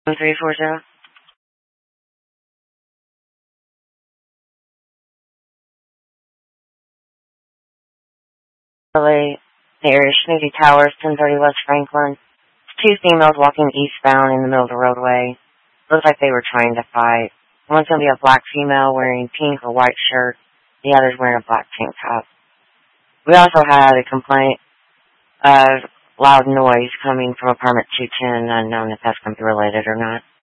340. The area Schnuty Towers, 1030 West Franklin. Two females walking eastbound in the middle of the roadway. Looks like they were trying to fight. One's going to be a black female wearing pink or white shirt. The other's wearing a black tank top. We also had a complaint of loud noise coming from apartment 210, unknown if that's going to be related or not.